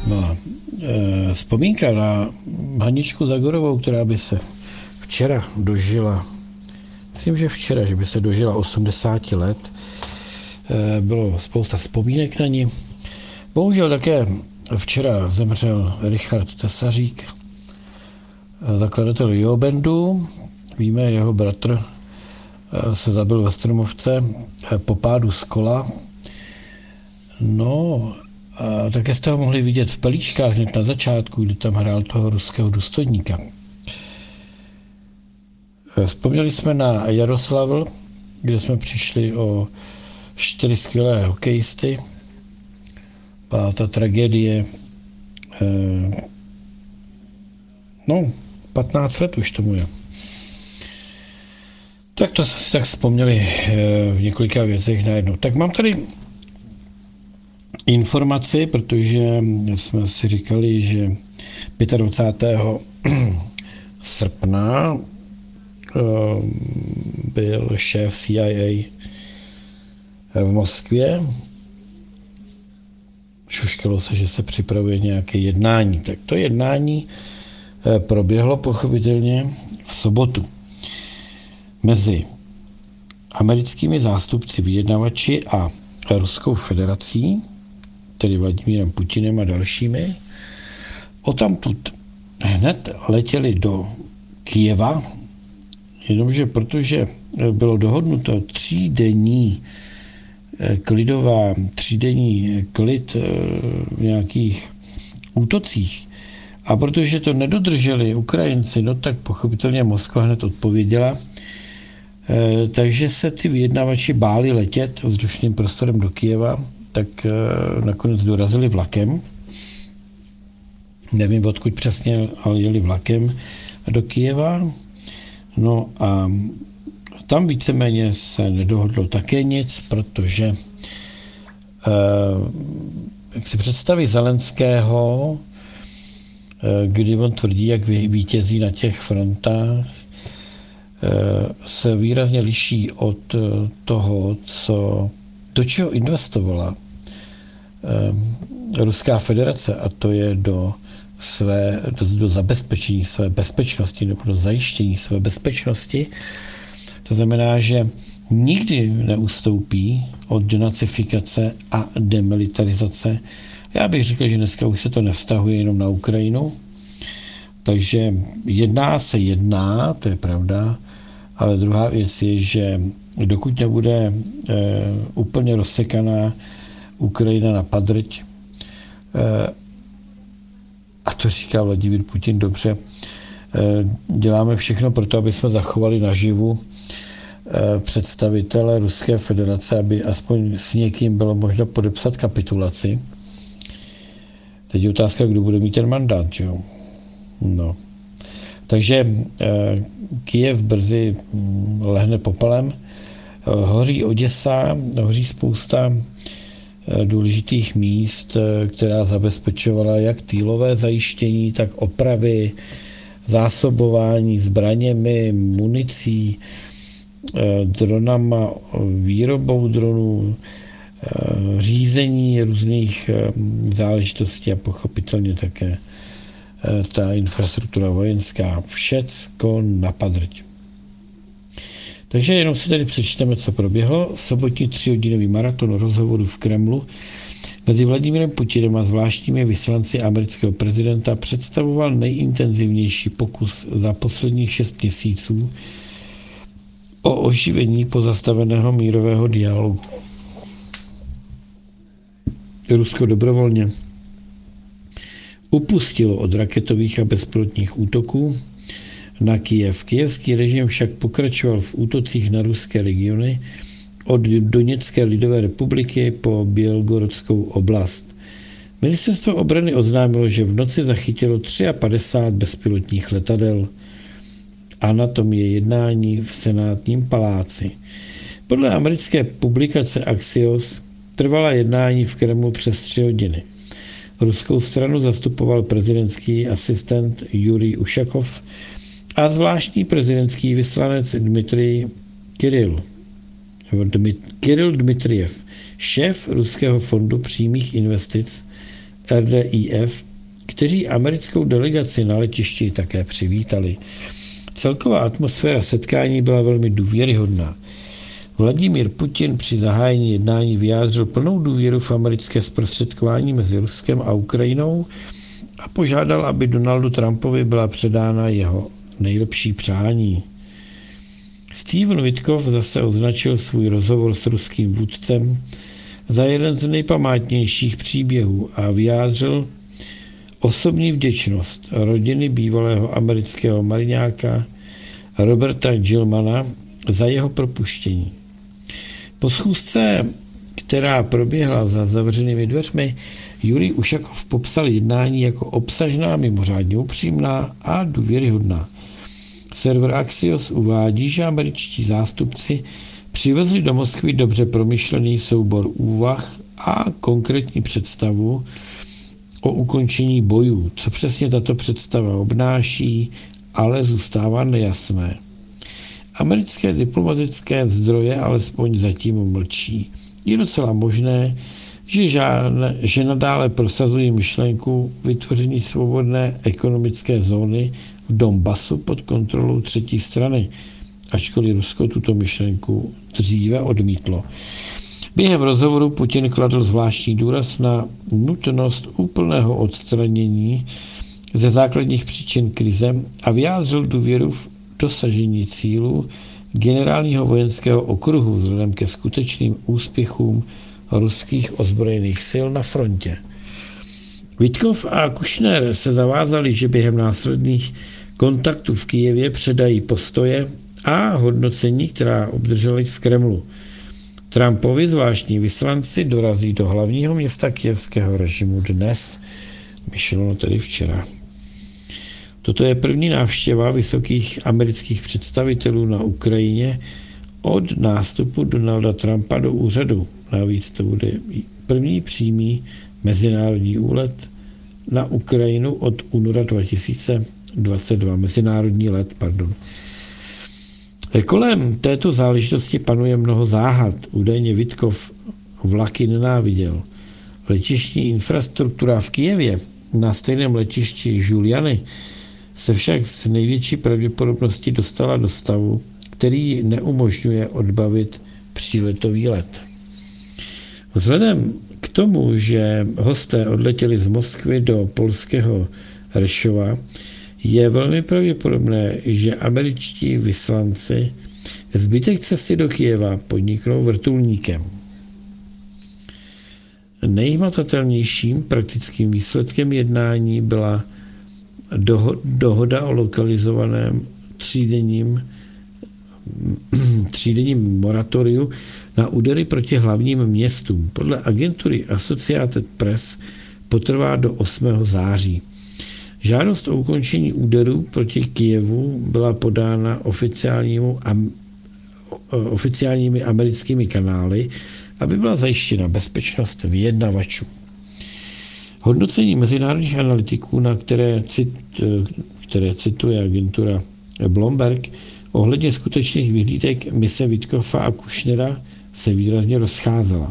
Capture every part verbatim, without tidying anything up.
No, e, vzpomínka na Haničku Zagorovou, která by se včera dožila, myslím, že včera, že by se dožila osmdesáti let, e, bylo spousta vzpomínek na ní. Bohužel také včera zemřel Richard Tesařík, zakladatel Jo Bandu. Víme, jeho bratr se zabil ve Stromovce po pádu z kola. No, a také jste ho mohli vidět v pelíškách hned na začátku, kdy tam hrál toho ruského důstojníka. Vzpomněli jsme na Jaroslavl, kde jsme přišli o čtyři skvělé hokejisty. A ta tragédie, eh, no, patnáct let už tomu je. Tak to jsme si tak vzpomněli eh, v několika věcech najednou. Tak mám tady informaci, protože jsme si říkali, že dvacátého pátého srpna eh, byl šéf C I A v Moskvě. Šuškalo se, že se připravuje nějaké jednání. Tak to jednání proběhlo pochopitelně v sobotu mezi americkými zástupci vyjednavači a Ruskou federací, tedy Vladimírem Putinem a dalšími. Odtamtud hned letěli do Kyjeva, jenomže protože bylo dohodnuto třídenní klidová, třídenní klid v nějakých útocích. A protože to nedodrželi Ukrajinci, no tak pochopitelně Moskva hned odpověděla. Takže se ty vyjednavači báli letět vzdušným prostorem do Kyjeva, tak nakonec dorazili vlakem. Nevím, odkud přesně, ale jeli vlakem do Kyjeva. No a tam víceméně se nedohodlo také nic, protože eh, jak si představí Zelenského, eh, kdy on tvrdí, jak vítězí na těch frontách, eh, se výrazně liší od toho, co, do čeho investovala eh, Ruská federace, a to je do své, do, do zabezpečení své bezpečnosti nebo do zajištění své bezpečnosti. To znamená, že nikdy neustoupí od denacifikace a demilitarizace. Já bych řekl, že dneska už se to nevztahuje jenom na Ukrajinu. Takže jedná se jedná, to je pravda, ale druhá věc je, že dokud nebude e, úplně rozsekaná Ukrajina na padrť, e, a to říká Vladimír Putin dobře, e, děláme všechno pro to, aby jsme zachovali naživu představitele Ruské federace, aby aspoň s někým bylo možno podepsat kapitulaci. Teď je otázka, kdo bude mít ten mandát, že jo? No. Takže eh, Kyjev brzy hm, lehne popelem. Eh, hoří Oděsa, hoří spousta eh, důležitých míst, eh, která zabezpečovala jak týlové zajištění, tak opravy, zásobování zbraněmi, municí, dronama, výrobou dronů, řízení různých záležitostí a pochopitelně také ta infrastruktura vojenská. Všecko na padrť. Takže jenom si tady přečteme, co proběhlo. Sobotní tříhodinový maraton rozhovoru v Kremlu mezi Vladimírem Putinem a zvláštními vyslanci amerického prezidenta představoval nejintenzivnější pokus za posledních šest měsíců o oživení pozastaveného mírového dialogu. Rusko dobrovolně upustilo od raketových a bezpilotních útoků na Kyjev. Kyjevský režim však pokračoval v útocích na ruské regiony od Doněcké lidové republiky po Bělgorodskou oblast. Ministerstvo obrany oznámilo, že v noci zachytilo padesát tři bezpilotních letadel. Anatomie jednání v senátním paláci. Podle americké publikace Axios trvala jednání v Kremlu přes tři hodiny. Ruskou stranu zastupoval prezidentský asistent Jurij Ušakov a zvláštní prezidentský vyslanec Dmitrij Kiril. Kiril Dmitrijev, šéf Ruského fondu přímých investic R D I F, kteří americkou delegaci na letišti také přivítali. Celková atmosféra setkání byla velmi důvěryhodná. Vladimír Putin při zahájení jednání vyjádřil plnou důvěru v americké zprostředkování mezi Ruskem a Ukrajinou a požádal, aby Donaldu Trumpovi byla předána jeho nejlepší přání. Steven Witkoff zase označil svůj rozhovor s ruským vůdcem za jeden z nejpamátnějších příběhů a vyjádřil osobní vděčnost rodiny bývalého amerického mariňáka Roberta Gilmana za jeho propuštění. Po schůzce, která proběhla za zavřenými dveřmi, Jurij Ušakov popsal jednání jako obsažná, mimořádně upřímná a důvěryhodná. Server Axios uvádí, že američtí zástupci přivezli do Moskvy dobře promyšlený soubor úvah a konkrétní představu o ukončení bojů. Co přesně tato představa obnáší, ale zůstává nejasné. Americké diplomatické zdroje alespoň zatím mlčí. Je docela možné, že, žádné, že nadále prosazují myšlenku vytvoření svobodné ekonomické zóny v Donbasu pod kontrolou třetí strany, ačkoliv Rusko tuto myšlenku dříve odmítlo. Během rozhovoru Putin kladl zvláštní důraz na nutnost úplného odstranění ze základních příčin krize a vyjádřil důvěru v dosažení cílů generálního vojenského okruhu vzhledem ke skutečným úspěchům ruských ozbrojených sil na frontě. Witkoff a Kushner se zavázali, že během následných kontaktů v Kyjevě předají postoje a hodnocení, která obdrželi v Kremlu. Trumpovi zvláštní vyslanci dorazí do hlavního města kyjevského režimu dnes, myšleno tedy včera. Toto je první návštěva vysokých amerických představitelů na Ukrajině od nástupu Donalda Trumpa do úřadu. Navíc to bude první přímý mezinárodní úlet na Ukrajinu od února dva tisíce dvacet dva. Mezinárodní let, pardon. Kolem této záležitosti panuje mnoho záhad. Údajně Witkoff vlaky nenáviděl. Letištní infrastruktura v Kyjevě na stejném letišti Žuljany se však s největší pravděpodobností dostala do stavu, který neumožňuje odbavit příletový let. Vzhledem k tomu, že hosté odletěli z Moskvy do polského Rešova, je velmi pravděpodobné, že američtí vyslanci zbytek cesty do Kyjeva podniknou vrtulníkem. Nejhmatatelnějším praktickým výsledkem jednání byla dohoda o lokalizovaném třídenním, třídenním moratoriu na údery proti hlavním městům. Podle agentury Associated Press potrvá do osmého září. Žádost o ukončení úderů proti Kyjevu byla podána oficiálnímu, am, oficiálními americkými kanály, aby byla zajištěna bezpečnost vyjednavačů. Hodnocení mezinárodních analytiků, na které, cit, které cituje agentura Bloomberg, ohledně skutečných vyhlídek mise Witkoffa a Kushnera se výrazně rozcházela.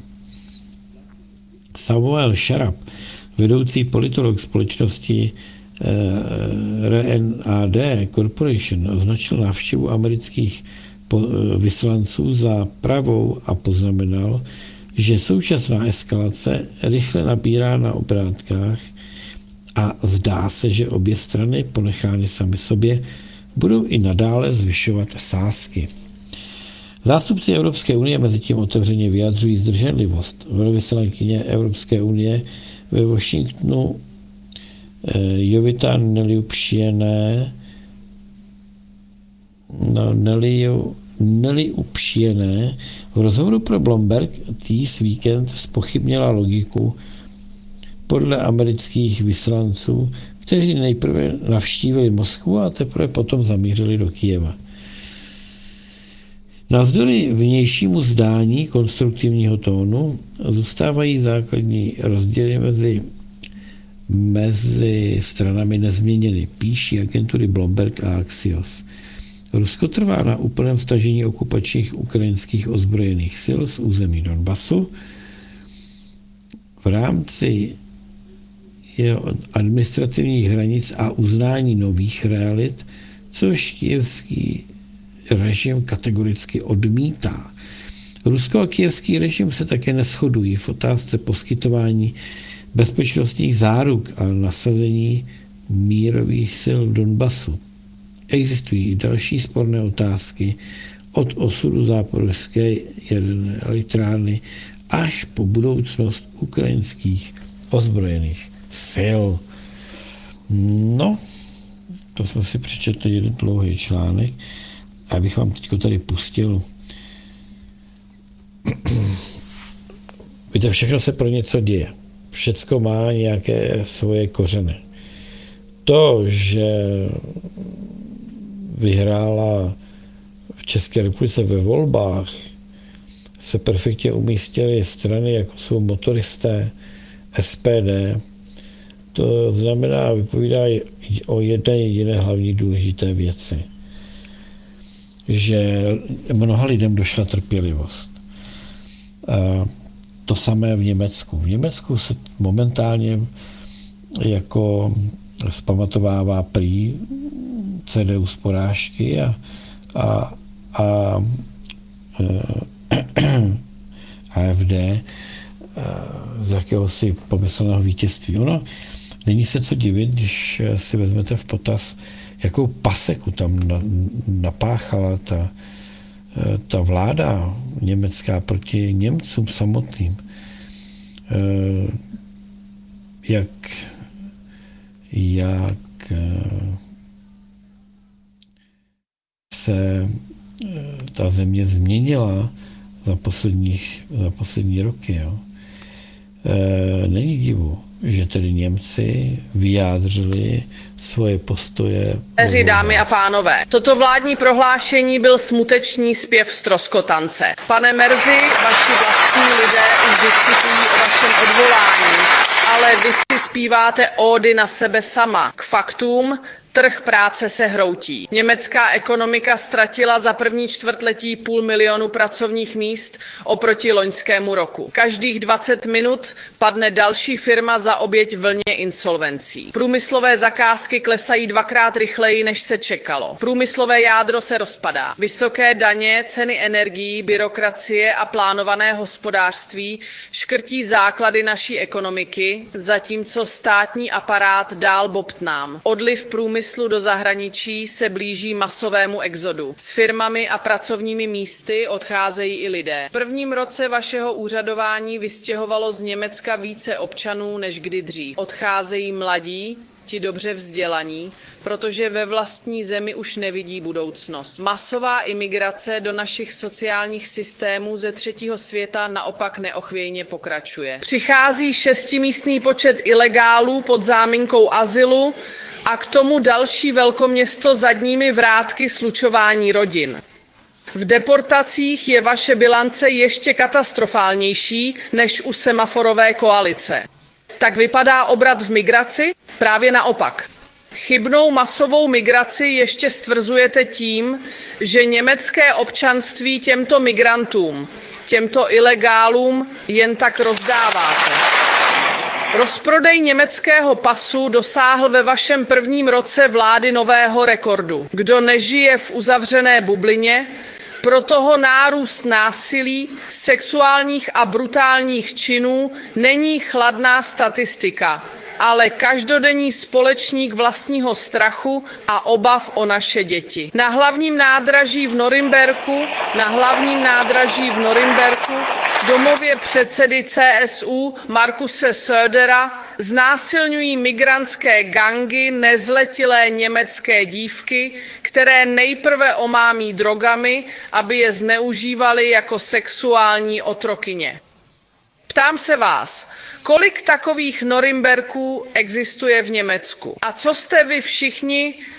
Samuel Sharap, vedoucí politolog společnosti R N A D Corporation, označil návštěvu amerických vyslanců za pravou a poznamenal, že současná eskalace rychle nabírá na obrátkách a zdá se, že obě strany, ponechány sami sobě, budou i nadále zvyšovat sázky. Zástupci Evropské unie mezitím otevřeně vyjadřují zdrženlivost. Velvyslankyně Evropské unie ve Washingtonu Jovita Neliupšiené no, Neliu, Neliupšiené v rozhovoru pro Bloomberg This Weekend zpochybnila logiku podle amerických vyslanců, kteří nejprve navštívili Moskvu a teprve potom zamířili do Kyjeva. Navzdory vnějšímu zdání konstruktivního tónu zůstávají základní rozdíly mezi, mezi stranami nezměněny, píší agentury Bloomberg a Axios. Rusko trvá na úplném stažení okupačních ukrajinských ozbrojených sil z území Donbasu. V rámci jeho administrativních hranic a uznání nových realit, což kyjevský režim kategoricky odmítá. Rusko a kyjevský režim se také neshodují v otázce poskytování bezpečnostních záruk a nasazení mírových sil v Donbasu. Existují i další sporné otázky od osudu záporožské jaderné elektrárny až po budoucnost ukrajinských ozbrojených sil. No, to jsme si přečetli jeden dlouhý článek, abych vám teď tady pustil. Víte, všechno se pro něco děje. Všecko má nějaké svoje kořeny. To, že vyhrála v České republice ve volbách, se perfektně umístily strany, jako jsou motoristé, S P D. To znamená, vypovídá o jedné jediné hlavní důležité věci. Že mnoha lidem došla trpělivost. A to samé v Německu. V Německu se momentálně jako zpamatovává prý C D U z porážky a, a, a A F D z jakéhosi pomyslného vítězství. Ono není se co divit, když si vezmete v potaz, jakou paseku tam napáchala ta, ta vláda německá proti Němcům samotným. Jak, jak se ta země změnila za, posledních, za poslední roky. Jo. E, není divu, že tedy Němci vyjádřili svoje postoje. Dámy a pánové, toto vládní prohlášení byl smutečný zpěv ztroskotance. Pane Merzi, vaši vlastní lidé už diskutují o vašem odvolání, ale vy si zpíváte ódy na sebe sama. K faktům, trh práce se hroutí. Německá ekonomika ztratila za první čtvrtletí půl milionu pracovních míst oproti loňskému roku. Každých dvacet minut padne další firma za oběť vlně insolvencí. Průmyslové zakázky klesají dvakrát rychleji, než se čekalo. Průmyslové jádro se rozpadá. Vysoké daně, ceny energií, byrokracie a plánované hospodářství škrtí základy naší ekonomiky, zatímco státní aparát dál bobtnám. Odliv průmyslu do zahraničí se blíží masovému exodu. S firmami a pracovními místy odcházejí i lidé. V prvním roce vašeho úřadování vystěhovalo z Německa více občanů než kdy dřív. Odcházejí mladí, ti dobře vzdělaní, protože ve vlastní zemi už nevidí budoucnost. Masová imigrace do našich sociálních systémů ze třetího světa naopak neochvějně pokračuje. Přichází šestimístný počet ilegálů pod záminkou azylu a k tomu další velkoměsto zadními vrátky slučování rodin. V deportacích je vaše bilance ještě katastrofálnější než u semaforové koalice. Tak vypadá obrat v migraci? Právě naopak. Chybnou masovou migraci ještě stvrzujete tím, že německé občanství těmto migrantům, těmto ilegálům jen tak rozdáváte. Rozprodej německého pasu dosáhl ve vašem prvním roce vlády nového rekordu. Kdo nežije v uzavřené bublině, pro toho nárůst násilí, sexuálních a brutálních činů není chladná statistika, ale každodenní společník vlastního strachu a obav o naše děti. Na hlavním nádraží v Norimberku, na hlavním nádraží v Norimberku, domově předsedy C S U Markuse Södera, znásilňují migrantské gangy nezletilé německé dívky, které nejprve omámí drogami, aby je zneužívali jako sexuální otrokyně. Ptám se vás, kolik takových Norimberků existuje v Německu? A co jste vy všichni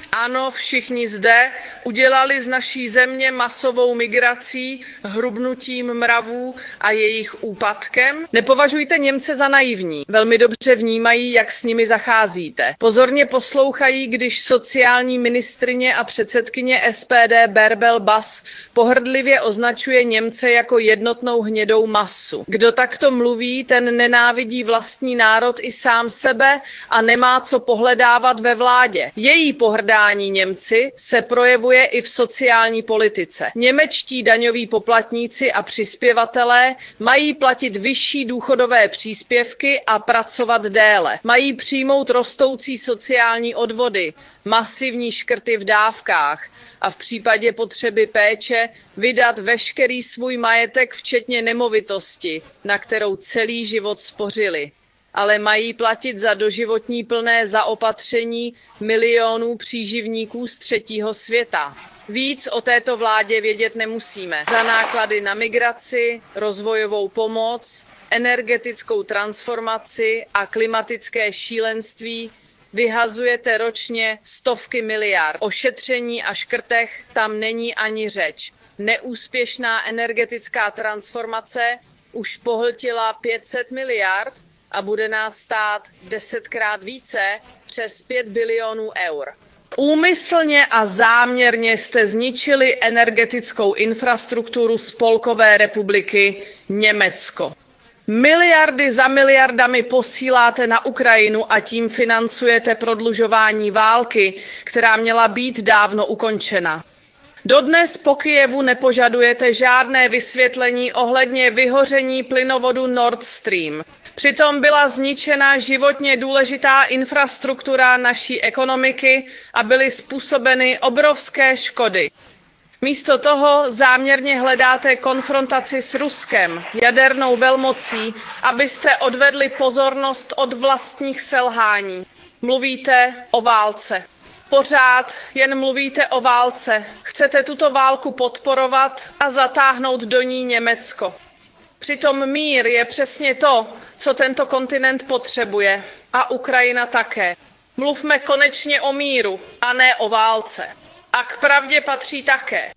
Ano, všichni zde udělali z naší země masovou migrací, hrubnutím mravů a jejich úpadkem. Nepovažujte Němce za naivní. Velmi dobře vnímají, jak s nimi zacházíte. Pozorně poslouchají, když sociální ministryně a předsedkyně S P D Bärbel Bass pohrdlivě označuje Němce jako jednotnou hnědou masu. Kdo takto mluví, ten nenávidí vlastní národ i sám sebe a nemá co pohledávat ve vládě. Její pohrdání Němci se projevuje i v sociální politice. Němečtí daňoví poplatníci a přispěvatelé mají platit vyšší důchodové příspěvky a pracovat déle. Mají přijmout rostoucí sociální odvody, masivní škrty v dávkách a v případě potřeby péče vydat veškerý svůj majetek, včetně nemovitosti, na kterou celý život spořili. Ale mají platit za doživotní plné zaopatření milionů příživníků z třetího světa. Víc o této vládě vědět nemusíme. Za náklady na migraci, rozvojovou pomoc, energetickou transformaci a klimatické šílenství vyhazujete ročně stovky miliard. O šetření a škrtech tam není ani řeč. Neúspěšná energetická transformace už pohltila pět set miliard a bude nás stát desetkrát více, přes pět bilionů eur. Úmyslně a záměrně jste zničili energetickou infrastrukturu Spolkové republiky Německo. Miliardy za miliardami posíláte na Ukrajinu a tím financujete prodlužování války, která měla být dávno ukončena. Dodnes po Kyjevu nepožadujete žádné vysvětlení ohledně vyhoření plynovodu Nord Stream. Přitom byla zničena životně důležitá infrastruktura naší ekonomiky a byly způsobeny obrovské škody. Místo toho záměrně hledáte konfrontaci s Ruskem, jadernou velmocí, abyste odvedli pozornost od vlastních selhání. Mluvíte o válce. Pořád jen mluvíte o válce. Chcete tuto válku podporovat a zatáhnout do ní Německo. Přitom mír je přesně to, co tento kontinent potřebuje. A Ukrajina také. Mluvme konečně o míru a ne o válce. A k pravdě patří také.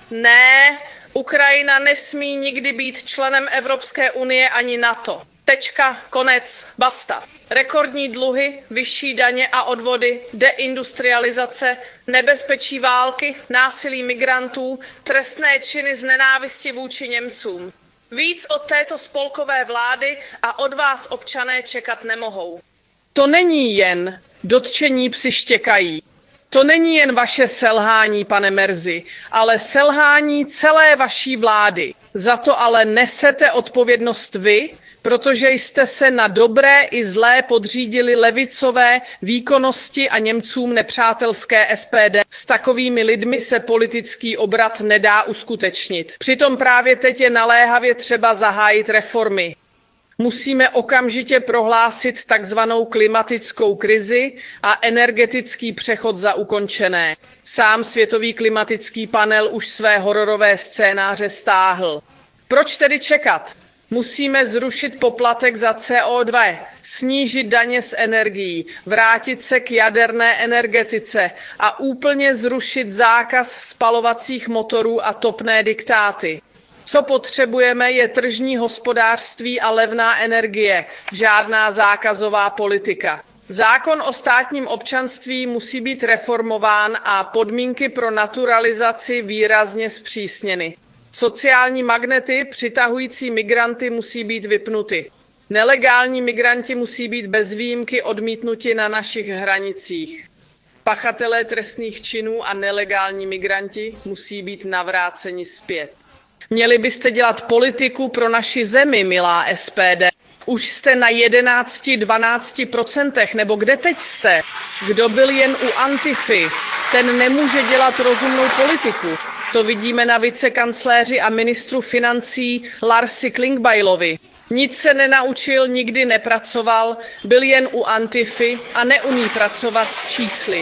Ne, Ukrajina nesmí nikdy být členem Evropské unie ani NATO. Tečka, konec, basta. Rekordní dluhy, vyšší daně a odvody, deindustrializace, nebezpečí války, násilí migrantů, trestné činy z nenávisti vůči Němcům. Víc od této spolkové vlády a od vás občané čekat nemohou. To není jen dotčení psi štěkají. To není jen vaše selhání, pane Merzi, ale selhání celé vaší vlády. Za to ale nesete odpovědnost vy, protože jste se na dobré i zlé podřídili levicové výkonnosti a Němcům nepřátelské S P D. S takovými lidmi se politický obrat nedá uskutečnit. Přitom právě teď je naléhavě třeba zahájit reformy. Musíme okamžitě prohlásit takzvanou klimatickou krizi a energetický přechod za ukončené. Sám Světový klimatický panel už své hororové scénáře stáhl. Proč tedy čekat? Musíme zrušit poplatek za C O dva, snížit daně z energií, vrátit se k jaderné energetice a úplně zrušit zákaz spalovacích motorů a topné diktáty. Co potřebujeme, je tržní hospodářství a levná energie, žádná zákazová politika. Zákon o státním občanství musí být reformován a podmínky pro naturalizaci výrazně zpřísněny. Sociální magnety přitahující migranty musí být vypnuty. Nelegální migranti musí být bez výjimky odmítnuti na našich hranicích. Pachatelé trestných činů a nelegální migranti musí být navráceni zpět. Měli byste dělat politiku pro naši zemi, milá S P D. Už jste na jedenáct až dvanáct procentech, nebo kde teď jste? Kdo byl jen u Antify, ten nemůže dělat rozumnou politiku. To vidíme na vicekancléři a ministru financí Larsi Klingbeillovi. Nic se nenaučil, nikdy nepracoval, byl jen u Antify a neumí pracovat s čísly.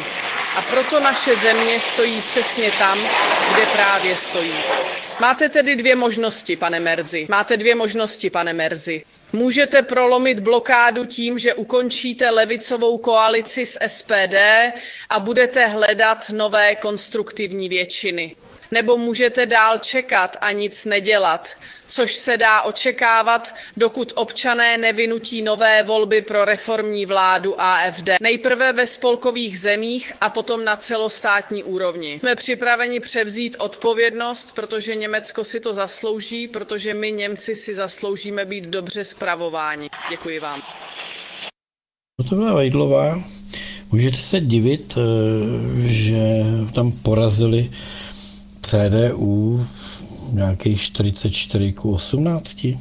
A proto naše země stojí přesně tam, kde právě stojí. Máte tedy dvě možnosti, pane Merzi. Máte dvě možnosti, pane Merzi. Můžete prolomit blokádu tím, že ukončíte levicovou koalici s S P D a budete hledat nové konstruktivní většiny. Nebo můžete dál čekat a nic nedělat, což se dá očekávat, dokud občané nevynutí nové volby pro reformní vládu A F D. Nejprve ve spolkových zemích a potom na celostátní úrovni. Jsme připraveni převzít odpovědnost, protože Německo si to zaslouží, protože my Němci si zasloužíme být dobře spravováni. Děkuji vám. No to byla Vajdlová. Můžete se divit, že tam porazili C D U nějakých čtyřicet čtyři ku osmnácti.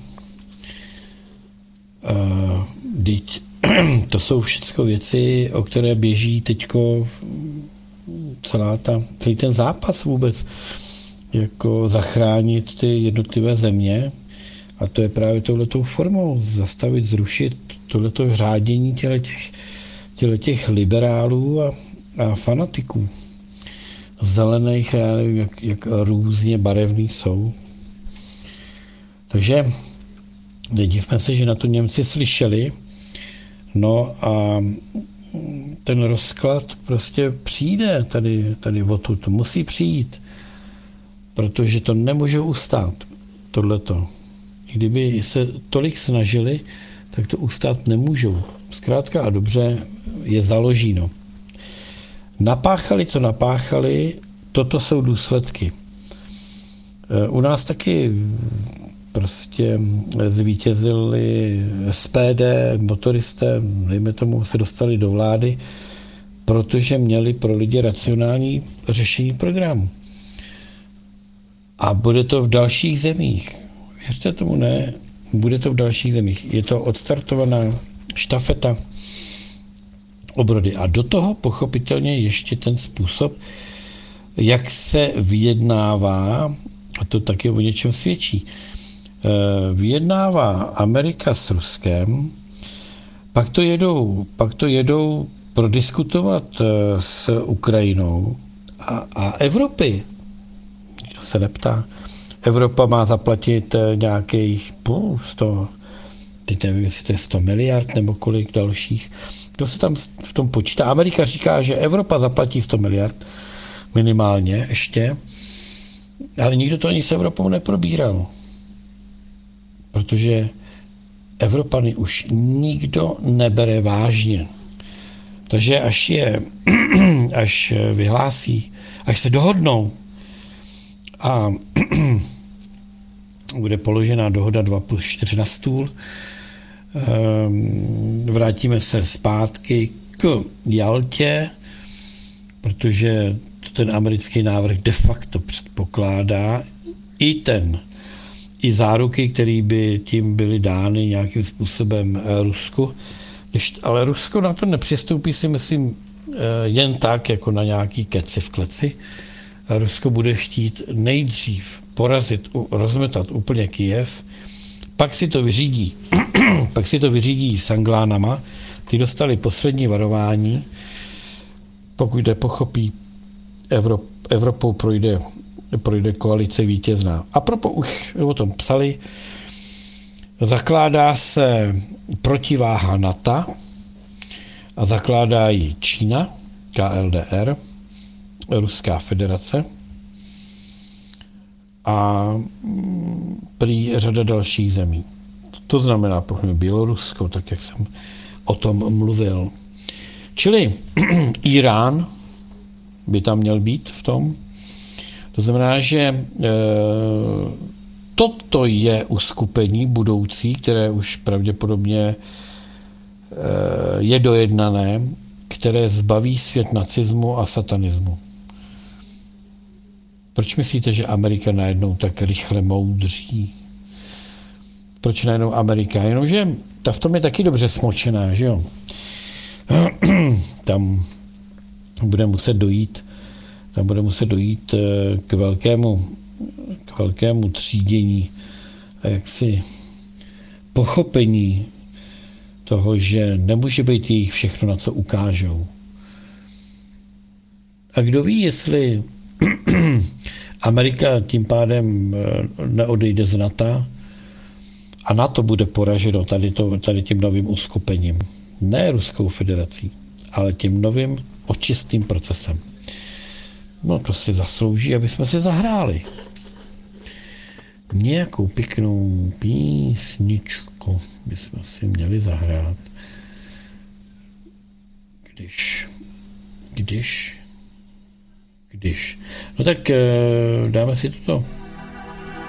Uh, teď, to jsou všechno věci, o které běží teďko celá ta, celý ten zápas vůbec, jako zachránit ty jednotlivé země. A to je právě touhletou formou, zastavit, zrušit tohleto řádění těch, těch liberálů a, a fanatiků. Zelených, já nevím, jak, jak různě barevný jsou. Takže nedivme se, že na to Němci slyšeli. No a ten rozklad prostě přijde tady, tady odtud. To musí přijít, protože to nemůžou ustát, tohleto. Kdyby se tolik snažili, tak to ustát nemůžou. Zkrátka a dobře je založíno. Napáchali, co napáchali, toto jsou důsledky. U nás taky prostě zvítězili S P D, motoristé, dejme tomu, se dostali do vlády, protože měli pro lidi racionální řešení programu. A bude to v dalších zemích. Věřte tomu, ne, bude to v dalších zemích. Je to odstartovaná štafeta obrody. A do toho pochopitelně ještě ten způsob, jak se vyjednává, a to taky o něčem svědčí, vyjednává Amerika s Ruskem, pak to jedou, pak to jedou prodiskutovat s Ukrajinou a, a Evropy. Nikdo se neptá. Evropa má zaplatit nějakých půl, sto, teď nevím, jestli to je sto miliard nebo kolik dalších. To se tam v tom počítá. Amerika říká, že Evropa zaplatí sto miliard minimálně ještě, ale nikdo to ani s Evropou neprobíral. Protože Evropany už nikdo nebere vážně. Takže až je, až vyhlásí, až se dohodnou a bude položená dohoda dva plus čtyři na stůl, vrátíme se zpátky k Jaltě, protože ten americký návrh de facto předpokládá i ten, i záruky, které by tím byly dány nějakým způsobem Rusku. Ale Rusko na to nepřistoupí, si myslím, jen tak, jako na nějaký keci v kleci. Rusko bude chtít nejdřív porazit, rozmetat úplně Kyjev, pak si to vyřídí, pak si to vyřídí s Anglánama, ty dostali poslední varování, pokud nepochopí, Evrop, Evropou projde, projde koalice vítězná. A proto už o tom psali, zakládá se protiváha NATO a zakládá ji Čína, K L D R, Ruská federace a prý řada dalších zemí. To znamená pokud Bělorusko, tak jak jsem o tom mluvil. Čili Irán by tam měl být v tom. To znamená, že e, toto je uskupení budoucí, které už pravděpodobně e, je dojednané, které zbaví svět nacismu a satanismu. Proč myslíte, že Amerika najednou tak rychle moudří? Proč najednou Amerika? Jenomže ta v tom je taky dobře smočená, že jo? Tam bude muset dojít, tam bude muset dojít k velkému, k velkému třídění a jaksi pochopení toho, že nemůže být jejich všechno, na co ukážou. A kdo ví, jestli Amerika tím pádem neodejde z NATO a NATO bude poraženo tady, to, tady tím novým uskupením. Ne Ruskou federací, ale tím novým očistým procesem. No to si zaslouží, aby jsme si zahráli. Nějakou pěknou písničku bychom si měli zahrát. Když, když, když. No tak dáme si toto.